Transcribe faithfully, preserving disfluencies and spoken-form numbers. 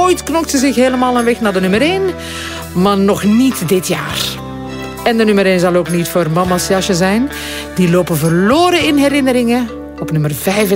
Ooit knokt ze zich helemaal een weg naar de nummer één, maar nog niet dit jaar. En de nummer één zal ook niet voor Mama's jasje zijn. Die lopen verloren in herinneringen op nummer vijfentwintig.